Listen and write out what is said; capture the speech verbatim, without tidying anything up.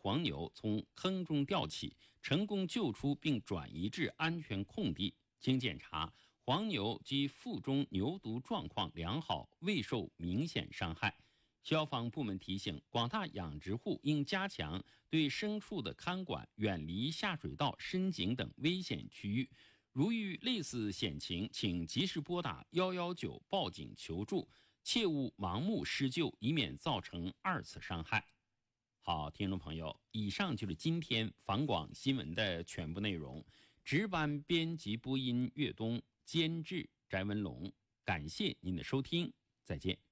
黄牛从坑中吊起，成功救出并转移至安全空地。经检查，黄牛及腹中牛犊状况良好，未受明显伤害。消防部门提醒，广大养殖户应加强对牲畜的看管，远离下水道、深井等危险区域。如遇类似险情，请及时拨打一一九报警求助，切勿盲目施救，以免造成二次伤害。好，听众朋友，以上就是今天防广新闻的全部内容。值班编辑播音岳东，监制翟文龙，感谢您的收听，再见。